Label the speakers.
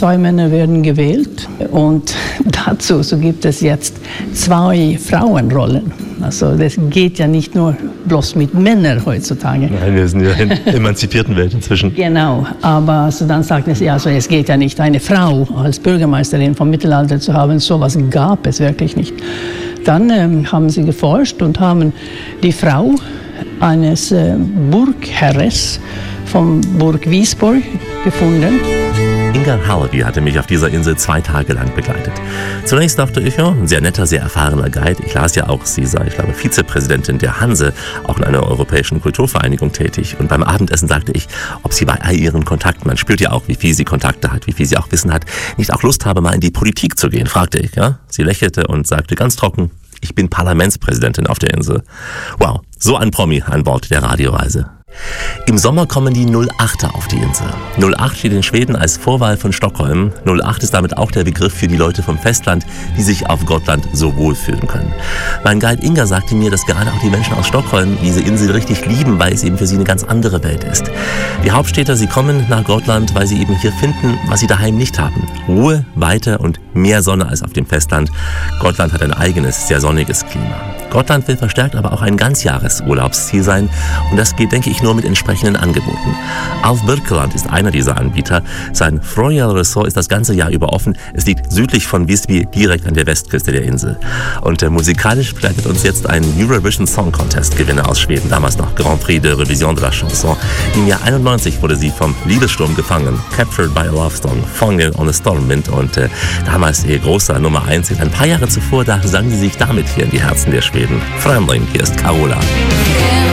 Speaker 1: 2 Männer werden gewählt und dazu so gibt es jetzt 2 Frauenrollen. Also das geht ja nicht nur bloß mit Männern heutzutage.
Speaker 2: Nein, wir sind ja in der emanzipierten Welt inzwischen.
Speaker 1: Genau, aber also dann sagt es, ja, also es geht ja nicht, eine Frau als Bürgermeisterin vom Mittelalter zu haben, sowas gab es wirklich nicht. Dann haben sie geforscht und haben die Frau eines Burgherres von Burg Wiesborg gefunden.
Speaker 2: Inga Halliday hatte mich auf dieser Insel 2 Tage lang begleitet. Zunächst dachte ich, ja, ein sehr netter, sehr erfahrener Guide. Ich las ja auch, sie sei, ich glaube, Vizepräsidentin der Hanse, auch in einer europäischen Kulturvereinigung tätig. Und beim Abendessen sagte ich, ob sie bei all ihren Kontakten, man spürt ja auch, wie viel sie Kontakte hat, wie viel sie auch Wissen hat, nicht auch Lust habe, mal in die Politik zu gehen, fragte ich. Ja? Sie lächelte und sagte ganz trocken, ich bin Parlamentspräsidentin auf der Insel. Wow, so ein Promi an Bord der Radioreise. Im Sommer kommen die 08er auf die Insel. 08 steht in Schweden als Vorwahl von Stockholm. 08 ist damit auch der Begriff für die Leute vom Festland, die sich auf Gotland so wohlfühlen können. Mein Guide Inga sagte mir, dass gerade auch die Menschen aus Stockholm diese Insel richtig lieben, weil es eben für sie eine ganz andere Welt ist. Die Hauptstädter, sie kommen nach Gotland, weil sie eben hier finden, was sie daheim nicht haben. Ruhe, Weite und mehr Sonne als auf dem Festland. Gotland hat ein eigenes, sehr sonniges Klima. Gotland will verstärkt aber auch ein Ganzjahresurlaubsziel sein und das geht, denke ich, nur mit entsprechenden Angeboten. Alf Birkeland ist einer dieser Anbieter. Sein Royal Resort ist das ganze Jahr über offen. Es liegt südlich von Visby, direkt an der Westküste der Insel. Und musikalisch begleitet uns jetzt ein Eurovision Song Contest Gewinner aus Schweden, damals noch Grand Prix de Revision de la Chanson. Im Jahr 91 wurde sie vom Liebessturm gefangen, Captured by a Love Storm, Falling on a Stormwind und damals ihr großer Nummer 1. Ein paar Jahre zuvor, da sang sie sich damit hier in die Herzen der Schweden. Främling, hier ist Carola.